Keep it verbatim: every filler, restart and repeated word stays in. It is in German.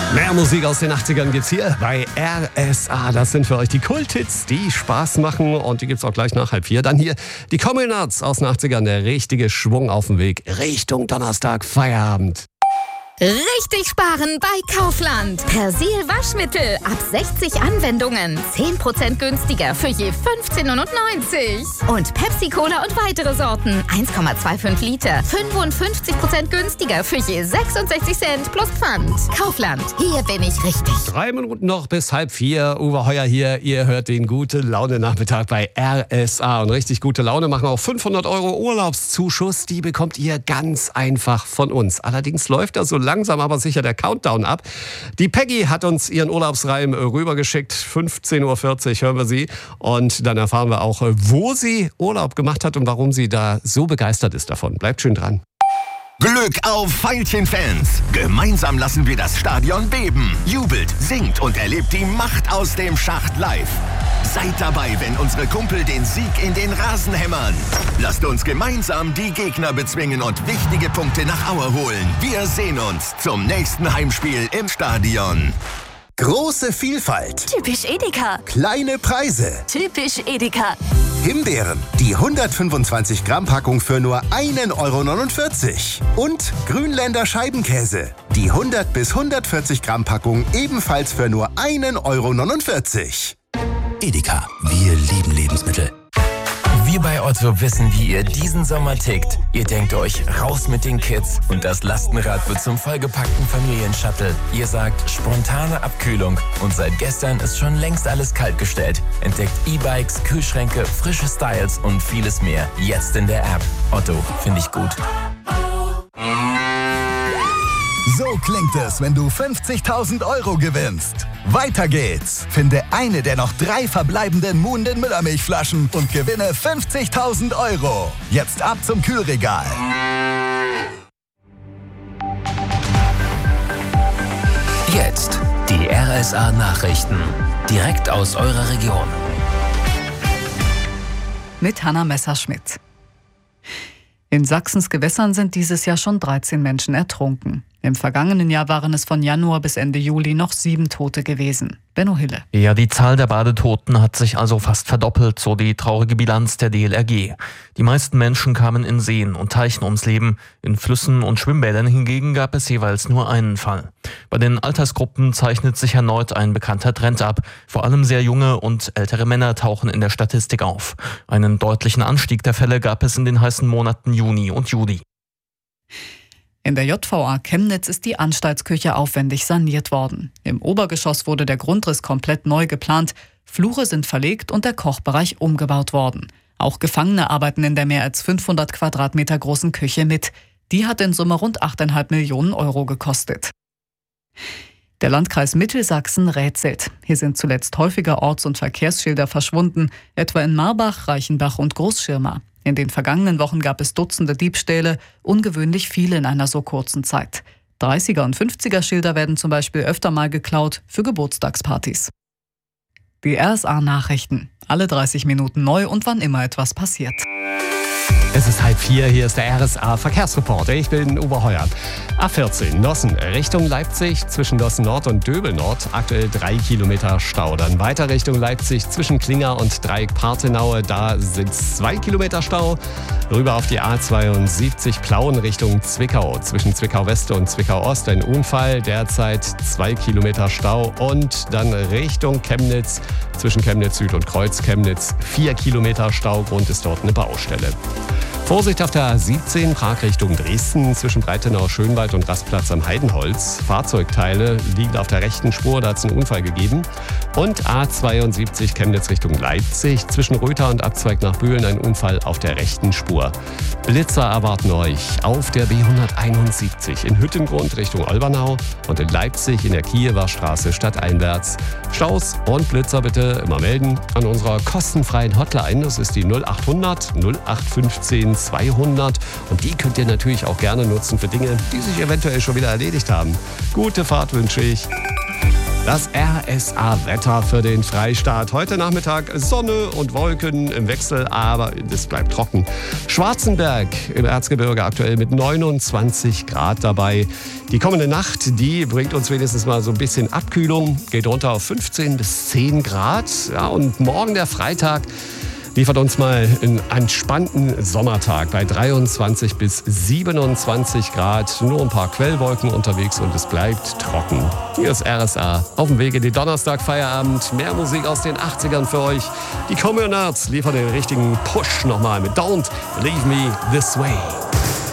Mehr Musik aus den achtzigern gibt's hier bei R S A. Das sind für euch die Kulthits, die Spaß machen. Und die gibt's auch gleich nach halb vier. Dann hier die Communards aus den achtzigern. Der richtige Schwung auf dem Weg Richtung Donnerstag Feierabend. Richtig sparen bei Kaufland. Persil Waschmittel ab sechzig Anwendungen. zehn Prozent günstiger für je fünfzehn neunundneunzig. Und Pepsi Cola und weitere Sorten. eins Komma fünfundzwanzig Liter. fünfundfünfzig Prozent günstiger für je sechsundsechzig Cent plus Pfand. Kaufland, hier bin ich richtig. Drei Minuten noch bis halb vier. Uwe Heuer hier. Ihr hört den Gute-Laune-Nachmittag bei R S A. Und richtig gute Laune machen auch fünfhundert Euro Urlaubszuschuss. Die bekommt ihr ganz einfach von uns. Allerdings läuft das so langsam aber sicher der Countdown ab. Die Peggy hat uns ihren Urlaubsreim rübergeschickt. fünfzehn Uhr vierzig hören wir sie. Und dann erfahren wir auch, wo sie Urlaub gemacht hat und warum sie da so begeistert ist davon. Bleibt schön dran. Glück auf Veilchen-Fans! Gemeinsam lassen wir das Stadion beben. Jubelt, singt und erlebt die Macht aus dem Schacht live. Seid dabei, wenn unsere Kumpel den Sieg in den Rasen hämmern. Lasst uns gemeinsam die Gegner bezwingen und wichtige Punkte nach Aue holen. Wir sehen uns zum nächsten Heimspiel im Stadion. Große Vielfalt. Typisch Edeka. Kleine Preise. Typisch Edeka. Himbeeren, die hundertfünfundzwanzig Gramm Packung für nur ein Euro neunundvierzig. Und Grünländer Scheibenkäse, die hundert bis hundertvierzig Gramm Packung ebenfalls für nur ein Euro neunundvierzig. Edeka, wir lieben Lebensmittel. Wir bei Otto wissen, wie ihr diesen Sommer tickt. Ihr denkt euch, raus mit den Kids und das Lastenrad wird zum vollgepackten Familienshuttle. Ihr sagt, spontane Abkühlung und seit gestern ist schon längst alles kaltgestellt. Entdeckt E-Bikes, Kühlschränke, frische Styles und vieles mehr. Jetzt in der App. Otto, finde ich gut. So klingt es, wenn du fünfzigtausend Euro gewinnst. Weiter geht's. Finde eine der noch drei verbleibenden Muhnden Müllermilchflaschen und gewinne fünfzigtausend Euro. Jetzt ab zum Kühlregal. Jetzt die R S A Nachrichten. Direkt aus eurer Region. Mit Hanna Messerschmidt. In Sachsens Gewässern sind dieses Jahr schon dreizehn Menschen ertrunken. Im vergangenen Jahr waren es von Januar bis Ende Juli noch sieben Tote gewesen. Benno Hille. Ja, die Zahl der Badetoten hat sich also fast verdoppelt, so die traurige Bilanz der D L R G. Die meisten Menschen kamen in Seen und Teichen ums Leben. In Flüssen und Schwimmbädern hingegen gab es jeweils nur einen Fall. Bei den Altersgruppen zeichnet sich erneut ein bekannter Trend ab. Vor allem sehr junge und ältere Männer tauchen in der Statistik auf. Einen deutlichen Anstieg der Fälle gab es in den heißen Monaten Juni und Juli. In der J V A Chemnitz ist die Anstaltsküche aufwendig saniert worden. Im Obergeschoss wurde der Grundriss komplett neu geplant, Flure sind verlegt und der Kochbereich umgebaut worden. Auch Gefangene arbeiten in der mehr als fünfhundert Quadratmeter großen Küche mit. Die hat in Summe rund acht Komma fünf Millionen Euro gekostet. Der Landkreis Mittelsachsen rätselt. Hier sind zuletzt häufiger Orts- und Verkehrsschilder verschwunden, etwa in Marbach, Reichenbach und Großschirma. In den vergangenen Wochen gab es Dutzende Diebstähle, ungewöhnlich viele in einer so kurzen Zeit. dreißiger und fünfziger Schilder werden zum Beispiel öfter mal geklaut für Geburtstagspartys. Die R S A-Nachrichten. Alle dreißig Minuten neu und wann immer etwas passiert. Es ist halb vier, hier ist der R S A Verkehrsreporter. Ich bin Uwe Heuer. A vierzehn, Nossen, Richtung Leipzig, zwischen Nossen Nord und Döbel Nord, aktuell drei Kilometer Stau. Dann weiter Richtung Leipzig, zwischen Klinger und Dreieck Partenaue, da sind zwei Kilometer Stau. Rüber auf die A zweiundsiebzig, Plauen Richtung Zwickau, zwischen Zwickau West und Zwickau Ost, ein Unfall, derzeit zwei Kilometer Stau. Und dann Richtung Chemnitz, zwischen Chemnitz Süd und Kreuz Chemnitz, vier Kilometer Stau, Grund ist dort eine Baustelle. Vorsicht auf der A siebzehn, Prag Richtung Dresden, zwischen Breitenau, Schönwald und Rastplatz am Heidenholz. Fahrzeugteile liegen auf der rechten Spur, da hat es einen Unfall gegeben. Und A zweiundsiebzig, Chemnitz Richtung Leipzig, zwischen Röther und Abzweig nach Bühlen ein Unfall auf der rechten Spur. Blitzer erwarten euch auf der B hunderteinundsiebzig in Hüttengrund Richtung Olbernau und in Leipzig in der Kiewer Straße stadteinwärts. Staus und Blitzer bitte immer melden an unserer kostenfreien Hotline. Das ist die null achthundert null acht fünfzehn zweihundert und die könnt ihr natürlich auch gerne nutzen für Dinge, die sich eventuell schon wieder erledigt haben. Gute Fahrt wünsche ich. Das R S A-Wetter für den Freistaat. Heute Nachmittag Sonne und Wolken im Wechsel, aber es bleibt trocken. Schwarzenberg im Erzgebirge aktuell mit neunundzwanzig Grad dabei. Die kommende Nacht, die bringt uns wenigstens mal so ein bisschen Abkühlung. Geht runter auf fünfzehn bis zehn Grad. Ja, und morgen der Freitag liefert uns mal einen entspannten Sommertag bei dreiundzwanzig bis siebenundzwanzig Grad. Nur ein paar Quellwolken unterwegs und es bleibt trocken. Hier ist R S A auf dem Weg in den Donnerstag-Feierabend. Mehr Musik aus den achtzigern für euch. Die Communards liefern den richtigen Push nochmal mit Don't Leave Me This Way.